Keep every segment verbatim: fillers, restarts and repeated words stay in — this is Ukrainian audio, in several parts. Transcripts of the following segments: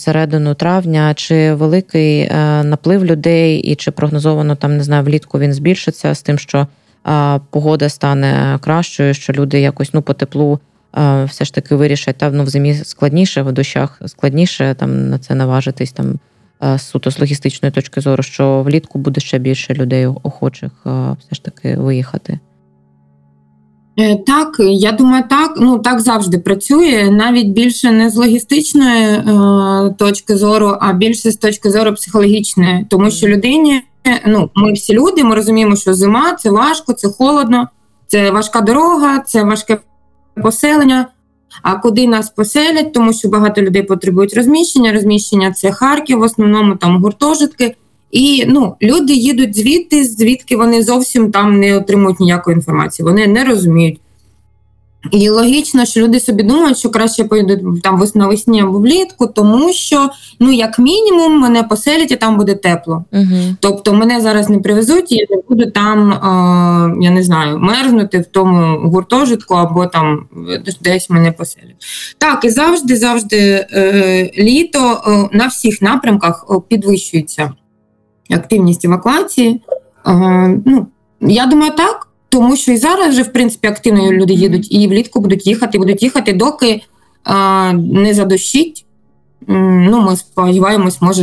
середину травня. Чи великий наплив людей і чи прогнозовано там, не знаю, влітку він збільшиться з тим, що погода стане кращою, що люди якось, ну, по теплу все ж таки вирішать, та, ну, в зимі складніше, в дощах складніше там на це наважитись, там, суто з логістичної точки зору, що влітку буде ще більше людей охочих все ж таки виїхати? Так, я думаю, так. Ну, так завжди працює, навіть більше не з логістичної е, точки зору, а більше з точки зору психологічної. Тому що людині, ну, ми всі люди, ми розуміємо, що зима – це важко, це холодно, це важка дорога, це важке поселення. А куди нас поселять, тому що багато людей потребують розміщення. Розміщення – це Харків, в основному там гуртожитки. І, ну, люди їдуть звідти, звідки вони зовсім там не отримують ніякої інформації, вони не розуміють. І логічно, що люди собі думають, що краще поїдуть там навесні або влітку, тому що, ну, як мінімум, мене поселять і там буде тепло. Uh-huh. Тобто мене зараз не привезуть, і я не буду там, е, я не знаю, мерзнути в тому гуртожитку або там десь мене поселять. Так, і завжди, завжди е, літо е, на всіх напрямках підвищується активність евакуації. Е, ну, я думаю, так. Тому що і зараз вже, в принципі, активно люди їдуть, і влітку будуть їхати, будуть їхати, доки а, не задощить. Ну, ми сподіваємось, може,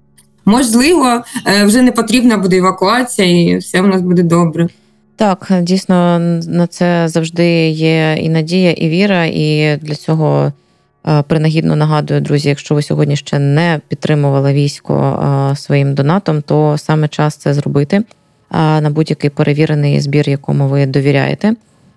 можливо, вже не потрібна буде евакуація, і все в нас буде добре. Так, дійсно, на це завжди є і надія, і віра, і для цього принагідно нагадую, друзі, якщо ви сьогодні ще не підтримували військо своїм донатом, то саме час це зробити на будь-який перевірений збір, якому ви довіряєте.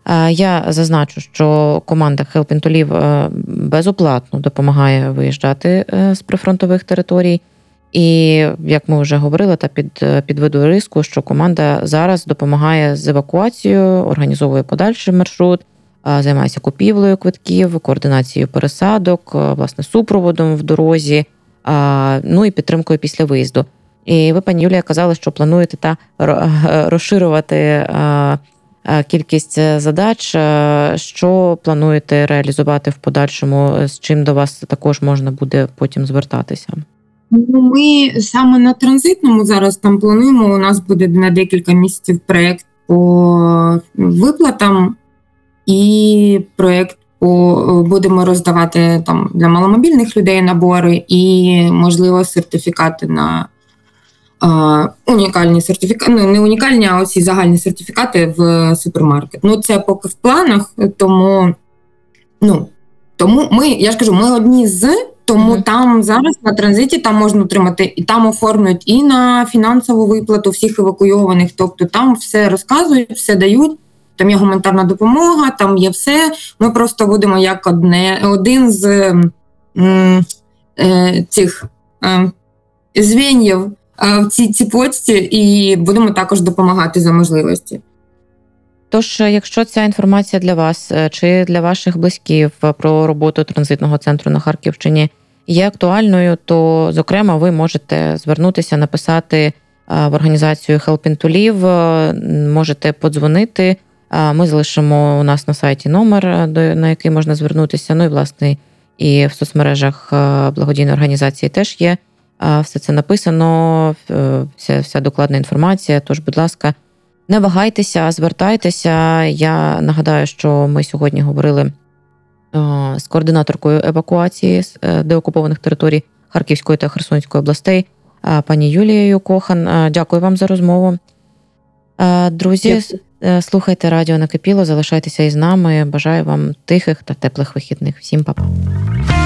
Я зазначу, що команда Help in to Live безоплатно допомагає виїжджати з прифронтових територій. І, як ми вже говорили, та під, підведу риску, що команда зараз допомагає з евакуацією, організовує подальший маршрут, займається купівлею квитків, координацією пересадок, власне, супроводом в дорозі, ну і підтримкою після виїзду. І ви, пані Юлія, казали, що плануєте та розширювати кількість задач. Що плануєте реалізувати в подальшому? З чим до вас також можна буде потім звертатися? Ну, ми саме на транзитному зараз там плануємо. У нас буде на декілька місяців проєкт по виплатам і проєкт по будемо роздавати там для маломобільних людей набори і, можливо, сертифікати на Uh, унікальні сертифікати, ну не унікальні, а оці загальні сертифікати в супермаркет. Ну це поки в планах, тому, ну, тому ми, я ж кажу, ми одні з, тому mm-hmm. там зараз на транзиті там можна отримати, і там оформлюють і на фінансову виплату всіх евакуйованих, тобто там все розказують, все дають, там є гуманітарна допомога, там є все. Ми просто будемо як одне, один з м, е, цих е, звеньїв в цій цепочці, і будемо також допомагати за можливості. Тож, якщо ця інформація для вас чи для ваших близьких про роботу транзитного центру на Харківщині є актуальною, то, зокрема, ви можете звернутися, написати в організацію Help in to Live, можете подзвонити. Ми залишимо у нас на сайті номер, на який можна звернутися. Ну і, власне, і в соцмережах благодійної організації теж є. Все це написано, вся, вся докладна інформація. Тож, будь ласка, не вагайтеся, звертайтеся. Я нагадаю, що ми сьогодні говорили з координаторкою евакуації з деокупованих територій Харківської та Херсонської областей, пані Юлією Кохан. Дякую вам за розмову. Друзі, слухайте радіо Накипіло, залишайтеся із нами. Бажаю вам тихих та теплих вихідних. Всім па-па.